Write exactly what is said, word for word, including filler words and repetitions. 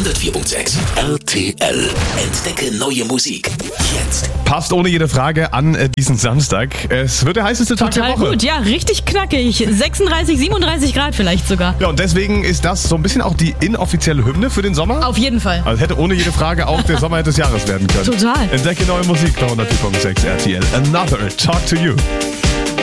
hundertvier Komma sechs R T L. Entdecke neue Musik. Jetzt. Passt ohne jede Frage an äh, diesen Samstag. Es wird der heißeste Tag Total der Woche. gut, ja, richtig knackig. sechsunddreißig, siebenunddreißig Grad vielleicht sogar. Ja, und deswegen ist das so ein bisschen auch die inoffizielle Hymne für den Sommer. Auf jeden Fall. Also hätte ohne jede Frage auch der Sommer des Jahres werden können. Total. Entdecke neue Musik bei hundertvier Komma sechs R T L. Another Talk to You.